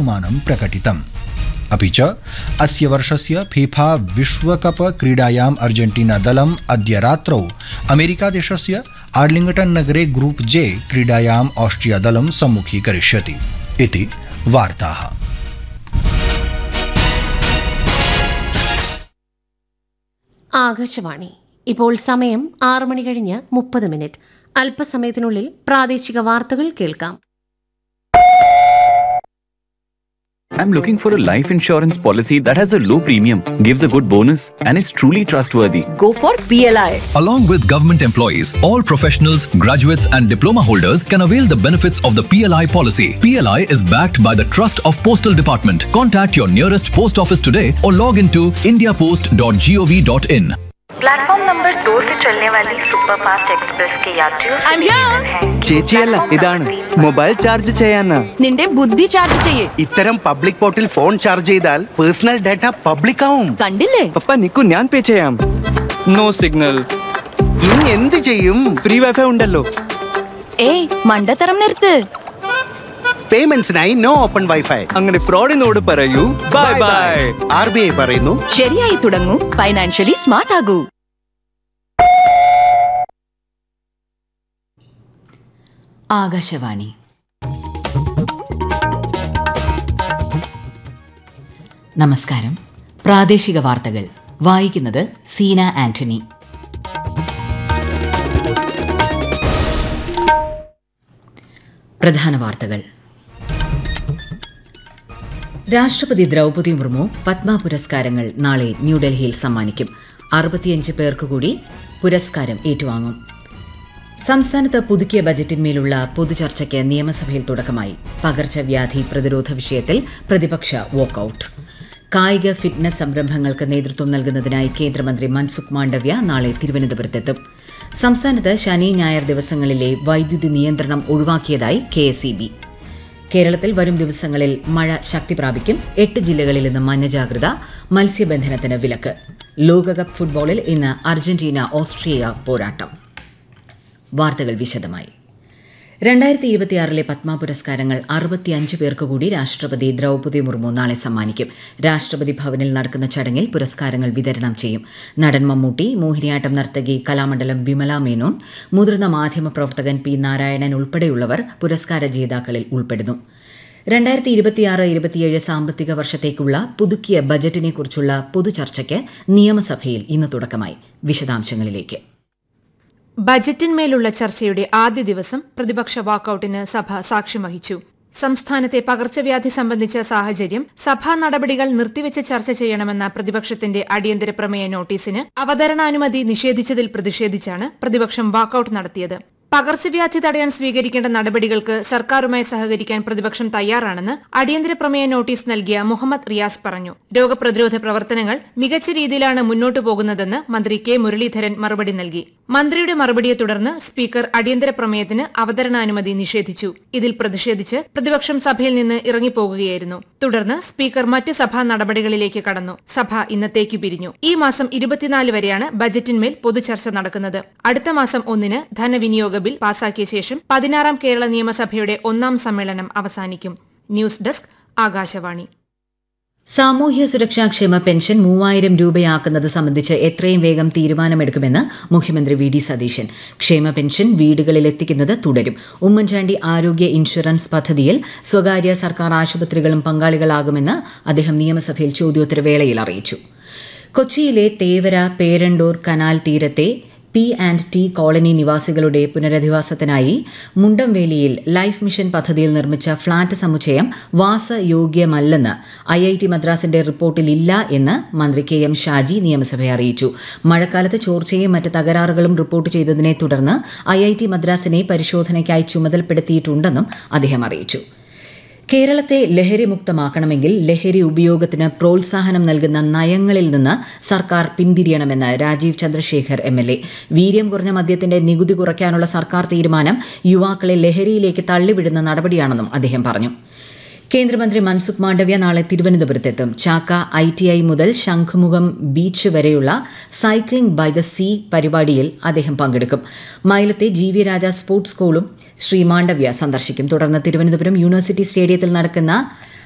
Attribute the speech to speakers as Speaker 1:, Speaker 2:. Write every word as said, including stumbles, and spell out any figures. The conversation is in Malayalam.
Speaker 1: अनुमानं प्रकटितम्। अपि च अस्य वर्षस्य फीफा विश्वकप क्रीडायाम् अर्जेंटीना दलम् अद्य रात्रौ अमेरिकादेशस्य आर्लिङ्गटन् नगरे ग्रुप जे क्रीडायाम् ऑस्ट्रिया दलं सम्मुखीकरिष्यति इति वार्ताः।
Speaker 2: ആകാശവാണി. ഇപ്പോൾ സമയം ആറ് മണി കഴിഞ്ഞ് മുപ്പത് മിനിറ്റ്. അല്പസമയത്തിനുള്ളിൽ പ്രാദേശിക വാർത്തകൾ കേൾക്കാം.
Speaker 3: I'm looking for a life insurance policy that has a low premium, gives a good bonus, and is truly trustworthy.
Speaker 4: Go for P L I.
Speaker 5: Along with government employees, all professionals, graduates, and diploma holders can avail the benefits of the P L I policy. P L I is backed by the Trust of Postal Department. Contact your nearest post office today or log into india post dot gov dot in.
Speaker 6: Platform number दो से चलने वाली सुपरफास्ट एक्सप्रेस के यात्रियों
Speaker 7: ചേച്ചിയല്ല ഇതാണ് മൊബൈൽ ചാർജ് ചെയ്യാനാ
Speaker 4: നിന്റെ ബുദ്ധി ചാർജ് ചെയ്യേ.
Speaker 7: ഇത്തരം പബ്ലിക് പോർട്ടിൽ ഫോൺ ചാർജ് ചെയ്താൽ പേഴ്സണൽ ഡാറ്റ പബ്ലിക് ആവും.
Speaker 4: കണ്ടില്ലേ?
Speaker 7: പപ്പ നിക്കു ഞാൻ പേ ചെയ്യാം. No signal. ഇനി എന്ത് ചെയ്യും? ഫ്രീ വൈഫൈ ഉണ്ടല്ലോ.
Speaker 4: ഏയ് മണ്ടത്തരം നിർത്ത്.
Speaker 7: പേയ്മെന്റ്സിനായി നോ ഓപ്പൺ വൈഫൈ. അങ്ങനെ ഫ്രോഡിനോട് പറയൂ bye bye. R B I പറയുന്നു
Speaker 4: ശരിയായി തുടങ്ങൂ, ഫൈനാൻഷ്യലി സ്മാർട്ട് ആകൂ. ആകാശവാണി. നമസ്കാരം. പ്രാദേശിക വാർത്തകൾ വായിക്കുന്നത് സീന ആന്റണി. പ്രധാന വാർത്തകൾ. രാഷ്ട്രപതി ദ്രൗപദി മുർമു പത്മ പുരസ്കാരങ്ങൾ നാളെ ന്യൂഡൽഹിയിൽ സമ്മാനിക്കും. അറുപത്തിയഞ്ച് പേർക്ക് കൂടി പുരസ്കാരം ഏറ്റുവാങ്ങും. സംസ്ഥാനത്ത് പുതുക്കിയ ബജറ്റിന്മേലുള്ള പൊതുചർച്ചയ്ക്ക് നിയമസഭയിൽ തുടക്കമായി. പകർച്ചവ്യാധി പ്രതിരോധ വിഷയത്തിൽ പ്രതിപക്ഷ വാക്കൌട്ട്. കായിക ഫിറ്റ്നസ് സംരംഭങ്ങൾക്ക് നേതൃത്വം നൽകുന്നതിനായി കേന്ദ്രമന്ത്രി മൻസുഖ് മാണ്ഡവ്യ നാളെ തിരുവനന്തപുരത്തെത്തും. സംസ്ഥാനത്ത് ശനി ഞായർ ദിവസങ്ങളിലെ വൈദ്യുതി നിയന്ത്രണം ഒഴിവാക്കിയതായി കെ എസ് ഇ ബി. കേരളത്തിൽ വരും ദിവസങ്ങളിൽ മഴ ശക്തി പ്രാപിക്കും. എട്ട് ജില്ലകളിൽ നിന്ന് മഞ്ഞജാഗ്രത. മത്സ്യബന്ധനത്തിന് വിലക്ക്. ലോകകപ്പ് ഫുട്ബോളിൽ ഇന്ന് അർജന്റീന ഓസ്ട്രിയ പോരാട്ടം. വാർത്തകൾ വിശദമായി. രണ്ടായിരത്തി ഇരുപത്തിയാറിലെ പത്മ പുരസ്കാരങ്ങൾ അറുപത്തിയഞ്ച് പേർക്ക് കൂടി രാഷ്ട്രപതി ദ്രൗപദി മുർമു നാളെ സമ്മാനിക്കും. രാഷ്ട്രപതി ഭവനിൽ നടക്കുന്ന ചടങ്ങിൽ പുരസ്കാരങ്ങൾ വിതരണം ചെയ്യും. നടൻ മമ്മൂട്ടി, മോഹിനിയാട്ടം നർത്തകി കലാമണ്ഡലം വിമല മേനോൻ, മുതിർന്ന മാധ്യമപ്രവർത്തകൻ പി നാരായണൻ ഉൾപ്പെടെയുള്ളവർ പുരസ്കാര ജേതാക്കളിൽ ഉൾപ്പെടുന്നു. രണ്ടായിരത്തി ഇരുപത്തിയാറ് ഇരുപത്തിയേഴ് സാമ്പത്തിക വർഷത്തേക്കുള്ള പുതുക്കിയ ബജറ്റിനെക്കുറിച്ചുള്ള പൊതുചർച്ചയ്ക്ക് നിയമസഭയിൽ ഇന്ന് തുടക്കമായി. വിശദാംശങ്ങളിലേക്ക്.
Speaker 8: ബജറ്റിന്മേലുള്ള ചർച്ചയുടെ ആദ്യ ദിവസം പ്രതിപക്ഷ വാക്കൌട്ടിന് സഭ സാക്ഷ്യം വഹിച്ചു. സംസ്ഥാനത്തെ പകർച്ചവ്യാധി സംബന്ധിച്ച സാഹചര്യം, സഭാ നടപടികൾ നിർത്തിവെച്ച് ചർച്ച ചെയ്യണമെന്ന പ്രതിപക്ഷത്തിന്റെ അടിയന്തര പ്രമേയ നോട്ടീസിന് അവതരണാനുമതി നിഷേധിച്ചതിൽ പ്രതിഷേധിച്ചാണ് പ്രതിപക്ഷം വാക്കൌട്ട് നടത്തിയത്. പകർച്ചവ്യാധി തടയാൻ സ്വീകരിക്കേണ്ട നടപടികൾക്ക് സർക്കാരുമായി സഹകരിക്കാൻ പ്രതിപക്ഷം തയ്യാറാണെന്ന് അടിയന്തര പ്രമേയ നോട്ടീസ് നൽകിയ മുഹമ്മദ് റിയാസ് പറഞ്ഞു. രോഗപ്രതിരോധ പ്രവർത്തനങ്ങൾ മികച്ച രീതിയിലാണ് മുന്നോട്ടു പോകുന്നതെന്ന് മന്ത്രി കെ മുരളീധരൻ മറുപടി നൽകി. മന്ത്രിയുടെ മറുപടിയെ തുടർന്ന് സ്പീക്കർ അടിയന്തര പ്രമേയത്തിന് അവതരണാനുമതി നിഷേധിച്ചു. ഇതിൽ പ്രതിഷേധിച്ച് പ്രതിപക്ഷം സഭയിൽ നിന്ന് ഇറങ്ങിപ്പോകുകയായിരുന്നു. തുടർന്ന് സ്പീക്കർ മറ്റ് സഭാ നടപടികളിലേക്ക് കടന്നു. സഭ ഇന്നത്തേക്ക് പിരിഞ്ഞു. ഈ മാസം ഇരുപത്തിനാല് വരെയാണ് ബജറ്റിന്മേൽ പൊതുചർച്ച നടക്കുന്നത്. അടുത്ത മാസം ഒന്നിന് ധനവിനിയോഗ ബിൽ പാസാക്കിയ ശേഷം പതിനാറാം കേരള നിയമസഭയുടെ ഒന്നാം സമ്മേളനം അവസാനിക്കും. News desk, Akashvani.
Speaker 4: സാമൂഹ്യ സുരക്ഷാ ക്ഷേമ പെൻഷൻ മൂവായിരം രൂപയാക്കുന്നത് സംബന്ധിച്ച് എത്രയും വേഗം തീരുമാനമെടുക്കുമെന്ന് മുഖ്യമന്ത്രി വി ഡി സതീശൻ. ക്ഷേമ പെൻഷൻ വീടുകളിലെത്തിക്കുന്നത് തുടരും. ഉമ്മൻചാണ്ടി ആരോഗ്യ ഇൻഷുറൻസ് പദ്ധതിയിൽ സ്വകാര്യ സർക്കാർ ആശുപത്രികളും പങ്കാളികളാകുമെന്ന് അദ്ദേഹം നിയമസഭയിൽ ചോദ്യോത്തരവേളയിൽ അറിയിച്ചു. കൊച്ചിയിലെ തേവര പേരണ്ടൂർ കനാൽ തീരത്തെ പി ആൻഡ് ടി കോളനി നിവാസികളുടെ പുനരധിവാസത്തിനായി മുണ്ടംവേലിയിൽ ലൈഫ് മിഷൻ പദ്ധതിയിൽ നിർമ്മിച്ച ഫ്ളാറ്റ് സമുച്ചയം വാസയോഗ്യമല്ലെന്ന് ഐ ഐ ടി മദ്രാസിന്റെ റിപ്പോർട്ടിലില്ല എന്ന് മന്ത്രി കെ എം ഷാജി നിയമസഭയെ അറിയിച്ചു. മഴക്കാലത്ത് ചോർച്ചയും മറ്റ് തകരാറുകളും റിപ്പോർട്ട് ചെയ്തതിനെ തുടർന്ന് ഐ ഐ ടി മദ്രാസിനെ പരിശോധനയ്ക്കായി ചുമതലപ്പെടുത്തിയിട്ടുണ്ടെന്നും അദ്ദേഹം അറിയിച്ചു. കേരളത്തെ ലഹരിമുക്തമാക്കണമെങ്കിൽ ലഹരി ഉപയോഗത്തിന് പ്രോത്സാഹനം നൽകുന്ന നയങ്ങളിൽ നിന്ന് സർക്കാർ പിന്തിരിയണമെന്ന് Rajeev Chandrasekhar M L A. വീര്യം കുറഞ്ഞ മദ്യത്തിന്റെ നികുതി കുറയ്ക്കാനുള്ള സർക്കാർ തീരുമാനം യുവാക്കളെ ലഹരിയിലേക്ക് തള്ളിവിടുന്ന നടപടിയാണെന്നും അദ്ദേഹം പറഞ്ഞു. കേന്ദ്രമന്ത്രി മൻസുഖ് മാണ്ഡവ്യ നാളെ തിരുവനന്തപുരത്തെത്തും. ചാക്ക ഐ ടി ഐ മുതൽ ശംഖുമുഖം ബീച്ച് വരെയുള്ള സൈക്ലിംഗ് ബൈ ദ സീ പരിപാടിയിൽ അദ്ദേഹം പങ്കെടുക്കും. മൈലത്തെ ജി വി രാജ സ്പോർട്സ് സ്കൂളും ശ്രീ മാണ്ഡവ്യ സന്ദർശിക്കും. തുടർന്ന് തിരുവനന്തപുരം യൂണിവേഴ്സിറ്റി സ്റ്റേഡിയത്തിൽ നടക്കുന്ന